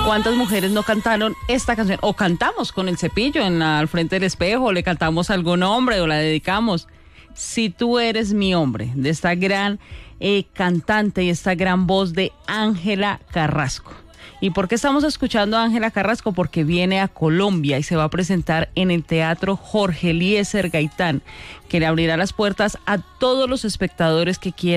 ¿Cuántas mujeres no cantaron esta canción? O cantamos con el cepillo al frente del espejo, o le cantamos a algún hombre o la dedicamos. Si tú eres mi hombre, de esta gran cantante y esta gran voz de Ángela Carrasco. ¿Y por qué estamos escuchando a Ángela Carrasco? Porque viene a Colombia y se va a presentar en el Teatro Jorge Eliezer Gaitán, que le abrirá las puertas a todos los espectadores que quieran